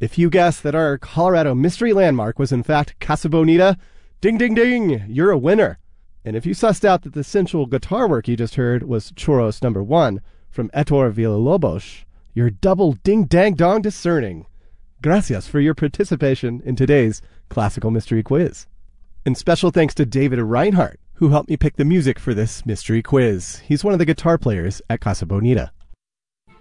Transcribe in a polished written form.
If you guessed that our Colorado mystery landmark was in fact Casa Bonita, ding, ding, ding, you're a winner. And if you sussed out that the sensual guitar work you just heard was Churros No. 1 from Ettore Villalobos, you're double ding-dang-dong discerning. Gracias for your participation in today's Classical Mystery Quiz. And special thanks to David Reinhardt, who helped me pick the music for this mystery quiz. He's one of the guitar players at Casa Bonita.